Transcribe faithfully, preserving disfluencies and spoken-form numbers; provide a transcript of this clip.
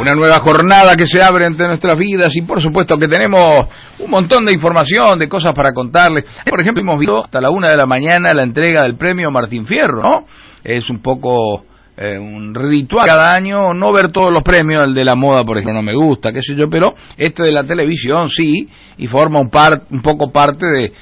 Una nueva jornada que se abre entre nuestras vidas y por supuesto que tenemos un montón de información, de cosas para contarles. Por ejemplo, hemos visto hasta la una de la mañana la entrega del premio Martín Fierro, ¿no? Es un poco eh, un ritual cada año, no ver todos los premios, el de la moda por ejemplo no me gusta, qué sé yo, pero este de la televisión sí, y forma un, par, un poco parte de